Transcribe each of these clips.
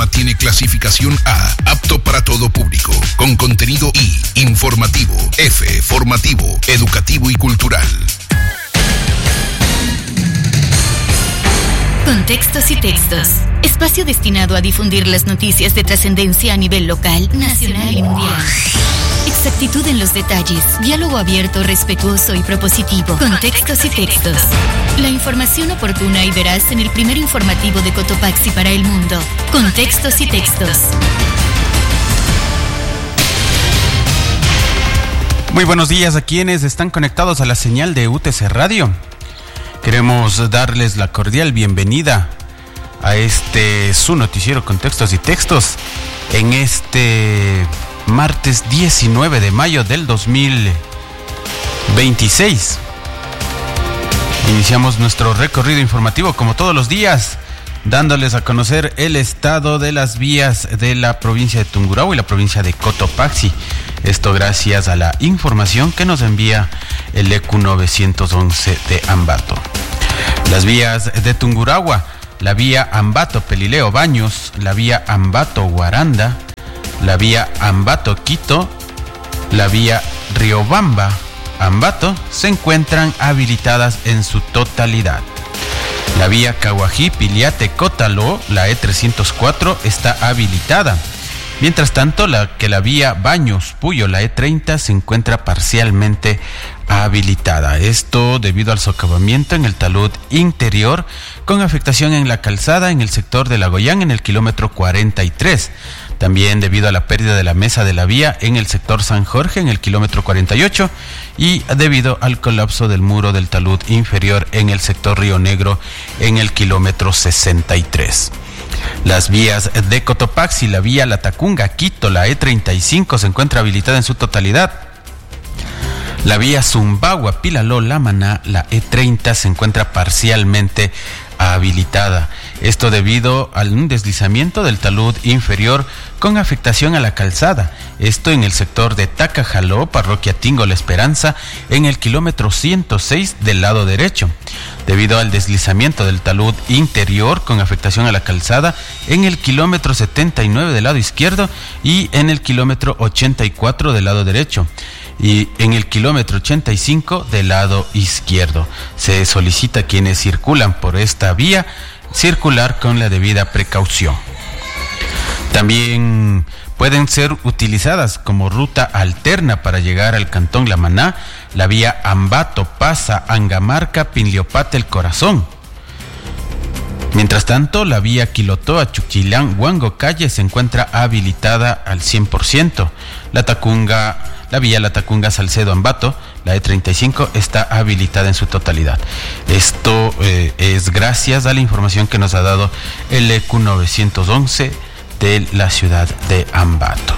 tiene clasificación A, apto para todo público, con contenido I, informativo, F, formativo, educativo y cultural. Contextos y textos. Espacio destinado a difundir las noticias de trascendencia a nivel local, nacional y mundial. Exactitud en los detalles, diálogo abierto, respetuoso y propositivo. Contextos y textos. La información oportuna y veraz en el primer informativo de Cotopaxi para el mundo. Contextos y textos. Muy buenos días a quienes están conectados a la señal de UTC Radio. Queremos darles la cordial bienvenida a su noticiero Contextos y Textos en este martes 19 de mayo del 2026. Iniciamos nuestro recorrido informativo como todos los días, dándoles a conocer el estado de las vías de la provincia de Tungurahua y la provincia de Cotopaxi. Esto gracias a la información que nos envía el EQ 911 de Ambato. Las vías de Tungurahua: la vía Ambato-Pelileo Baños, la vía Ambato-Guaranda, la vía Ambato-Quito, la vía Riobamba-Ambato se encuentran habilitadas en su totalidad. La vía Caguají-Piliate-Cótalo, la E304, está habilitada. Mientras tanto, la vía Baños-Puyo, la E30, se encuentra parcialmente habilitada. Esto debido al socavamiento en el talud interior, con afectación en la calzada en el sector de Lagoyán en el kilómetro 43. También debido a la pérdida de la mesa de la vía en el sector San Jorge en el kilómetro 48 y debido al colapso del muro del talud inferior en el sector Río Negro en el kilómetro 63. Las vías de Cotopaxi: la vía Latacunga-Quito, la E35, se encuentra habilitada en su totalidad. La vía Zumbagua-Pilaló-Lamaná, la E30, se encuentra parcialmente habilitada. Esto debido a un deslizamiento del talud inferior con afectación a la calzada. Esto en el sector de Tacajaló, parroquia Tingo La Esperanza, en el kilómetro 106 del lado derecho. Debido al deslizamiento del talud interior con afectación a la calzada en el kilómetro 79 del lado izquierdo y en el kilómetro 84 del lado derecho. Y en el kilómetro 85 del lado izquierdo. Se solicita a quienes circulan por esta vía circular con la debida precaución. También pueden ser utilizadas como ruta alterna para llegar al cantón Lamaná la vía Ambato, Pasa, Angamarca, Pinliopate, El Corazón. Mientras tanto, la vía Quilotoa, Chuquilán, Huango, Calle se encuentra habilitada al 100%. La vía Latacunga, Salcedo, Ambato, la E35, está habilitada en su totalidad. Esto es gracias a la información que nos ha dado el EQ 911 de la ciudad de Ambato.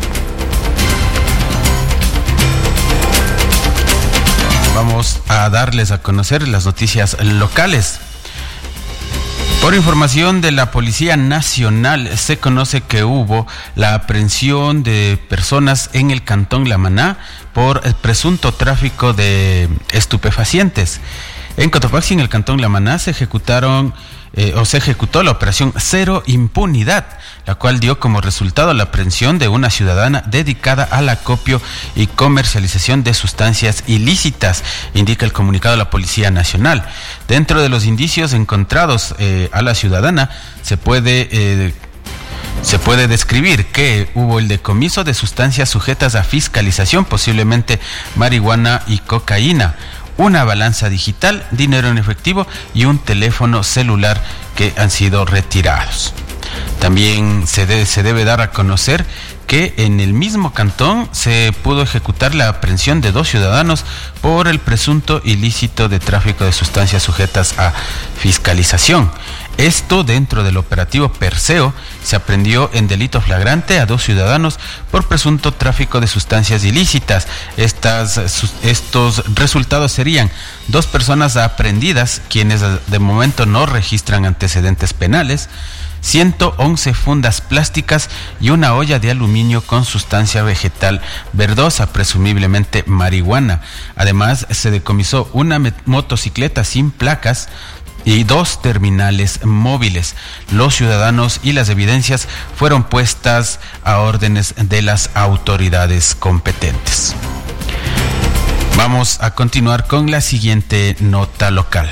Vamos a darles a conocer las noticias locales. Por información de la Policía Nacional, se conoce que hubo la aprehensión de personas en el cantón Lamaná por el presunto tráfico de estupefacientes. En Cotopaxi, en el cantón Lamaná, se ejecutó la operación Cero Impunidad, la cual dio como resultado la aprehensión de una ciudadana dedicada al acopio y comercialización de sustancias ilícitas, indica el comunicado de la Policía Nacional. Dentro de los indicios encontrados a la ciudadana se puede describir que hubo el decomiso de sustancias sujetas a fiscalización, posiblemente marihuana y cocaína, una balanza digital, dinero en efectivo y un teléfono celular que han sido retirados. También se debe dar a conocer que en el mismo cantón se pudo ejecutar la aprehensión de 2 ciudadanos por el presunto ilícito de tráfico de sustancias sujetas a fiscalización. Esto dentro del operativo Perseo se aprehendió en delito flagrante a 2 ciudadanos por presunto tráfico de sustancias ilícitas. Estos resultados serían 2 personas aprehendidas, quienes de momento no registran antecedentes penales, 111 fundas plásticas y una olla de aluminio con sustancia vegetal verdosa, presumiblemente marihuana. Además, se decomisó una motocicleta sin placas, y 2 terminales móviles. Los ciudadanos y las evidencias fueron puestas a órdenes de las autoridades competentes. Vamos a continuar con la siguiente nota local.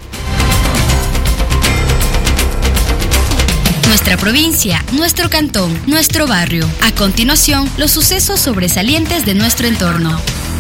Nuestra provincia, nuestro cantón, nuestro barrio. A continuación, los sucesos sobresalientes de nuestro entorno.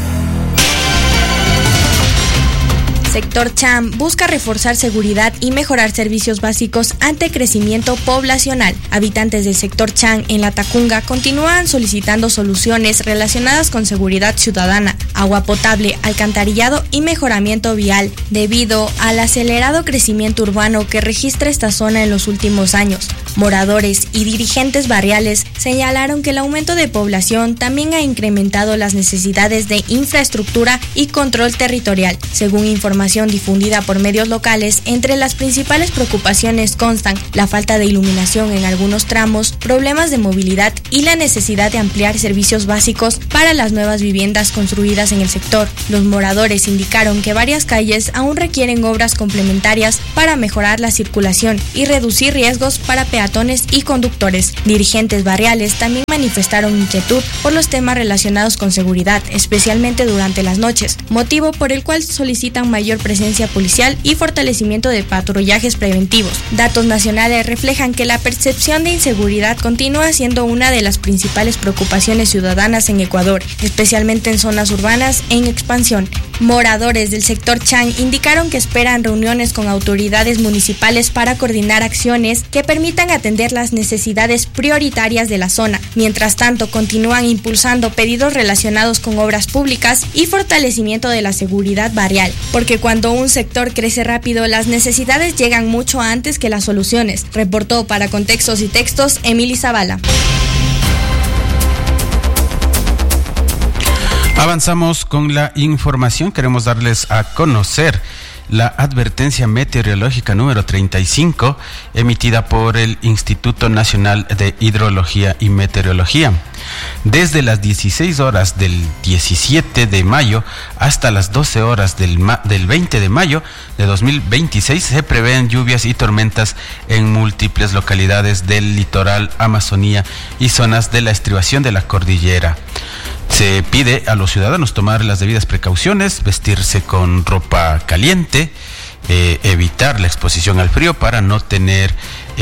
Sector Cham busca reforzar seguridad y mejorar servicios básicos ante crecimiento poblacional. Habitantes del sector Cham en La Tacunga continúan solicitando soluciones relacionadas con seguridad ciudadana, agua potable, alcantarillado y mejoramiento vial, debido al acelerado crecimiento urbano que registra esta zona en los últimos años. Moradores y dirigentes barriales señalaron que el aumento de población también ha incrementado las necesidades de infraestructura y control territorial. Según información difundida por medios locales, entre las principales preocupaciones constan la falta de iluminación en algunos tramos, problemas de movilidad y la necesidad de ampliar servicios básicos para las nuevas viviendas construidas en el sector. Los moradores indicaron que varias calles aún requieren obras complementarias para mejorar la circulación y reducir riesgos para peatones y conductores. Dirigentes barriales también manifestaron inquietud por los temas relacionados con seguridad, especialmente durante las noches, motivo por el cual solicitan mayor presencia policial y fortalecimiento de patrullajes preventivos. Datos nacionales reflejan que la percepción de inseguridad continúa siendo una de las principales preocupaciones ciudadanas en Ecuador, especialmente en zonas urbanas en expansión. Moradores del sector Cham indicaron que esperan reuniones con autoridades municipales para coordinar acciones que permitan atender las necesidades prioritarias de la zona. Mientras tanto, continúan impulsando pedidos relacionados con obras públicas y fortalecimiento de la seguridad barrial, porque cuando un sector crece rápido, las necesidades llegan mucho antes que las soluciones. Reportó para Contextos y Textos Emily Zavala. Avanzamos con la información. Queremos darles a conocer la advertencia meteorológica número 35 emitida por el Instituto Nacional de Hidrología y Meteorología. Desde las 16 horas del 17 de mayo hasta las 12 horas del 20 de mayo de 2026 se prevén lluvias y tormentas en múltiples localidades del litoral, Amazonía y zonas de la estribación de la cordillera. Se pide a los ciudadanos tomar las debidas precauciones, vestirse con ropa caliente, evitar la exposición al frío para no tener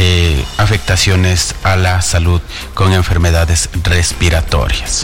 afectaciones a la salud con enfermedades respiratorias.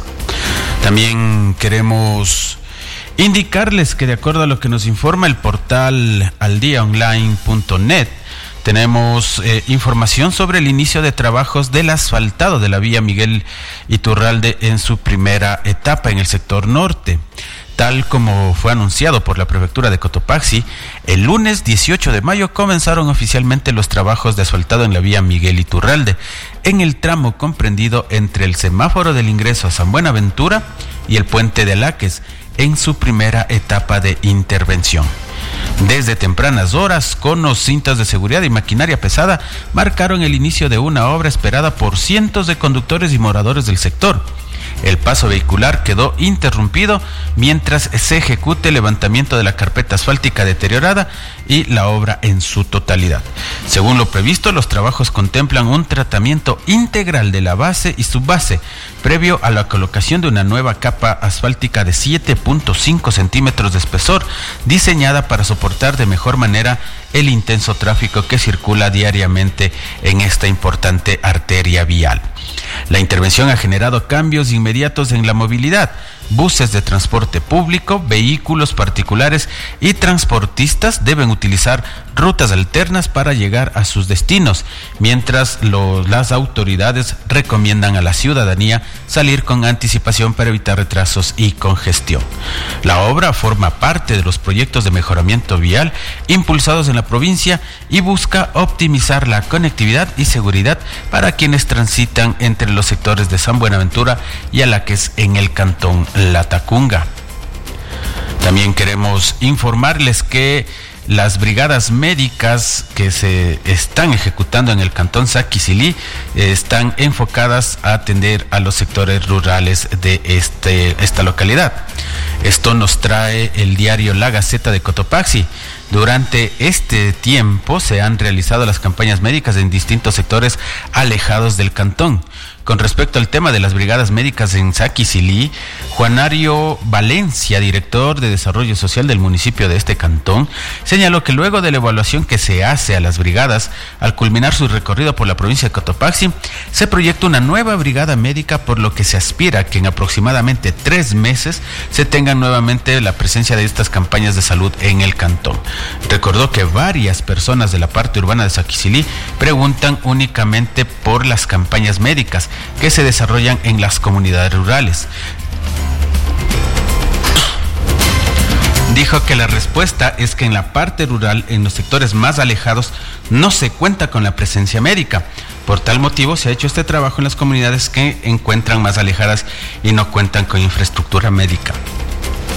También queremos indicarles que, de acuerdo a lo que nos informa el portal aldiaonline.net, tenemos información sobre el inicio de trabajos del asfaltado de la vía Miguel Iturralde en su primera etapa en el sector norte. Tal como fue anunciado por la prefectura de Cotopaxi, el lunes 18 de mayo comenzaron oficialmente los trabajos de asfaltado en la vía Miguel Iturralde, en el tramo comprendido entre el semáforo del ingreso a San Buenaventura y el puente de Alaques, en su primera etapa de intervención. Desde tempranas horas, conos, cintas de seguridad y maquinaria pesada marcaron el inicio de una obra esperada por cientos de conductores y moradores del sector. El paso vehicular quedó interrumpido mientras se ejecute el levantamiento de la carpeta asfáltica deteriorada y la obra en su totalidad. Según lo previsto, los trabajos contemplan un tratamiento integral de la base y subbase, previo a la colocación de una nueva capa asfáltica de 7.5 centímetros de espesor, diseñada para soportar de mejor manera el intenso tráfico que circula diariamente en esta importante arteria vial. La intervención ha generado cambios inmediatos en la movilidad. Buses de transporte público, vehículos particulares y transportistas deben utilizar rutas alternas para llegar a sus destinos, mientras las autoridades recomiendan a la ciudadanía salir con anticipación para evitar retrasos y congestión. La obra forma parte de los proyectos de mejoramiento vial impulsados en la provincia y busca optimizar la conectividad y seguridad para quienes transitan entre los sectores de San Buenaventura y Alaques en el cantón La Tacunga. También queremos informarles que las brigadas médicas que se están ejecutando en el cantón Saquisilí están enfocadas a atender a los sectores rurales de esta localidad. Esto nos trae el diario La Gaceta de Cotopaxi. Durante este tiempo se han realizado las campañas médicas en distintos sectores alejados del cantón. Con respecto al tema de las brigadas médicas en Saquicilí, Juanario Valencia, director de Desarrollo Social del municipio de este cantón, señaló que luego de la evaluación que se hace a las brigadas, al culminar su recorrido por la provincia de Cotopaxi, se proyecta una nueva brigada médica, por lo que se aspira que en aproximadamente 3 meses se tenga nuevamente la presencia de estas campañas de salud en el cantón. Recordó que varias personas de la parte urbana de Saquicilí preguntan únicamente por las campañas médicas que se desarrollan en las comunidades rurales. Dijo que la respuesta es que en la parte rural, en los sectores más alejados, no se cuenta con la presencia médica. Por tal motivo se ha hecho este trabajo en las comunidades que encuentran más alejadas y no cuentan con infraestructura médica.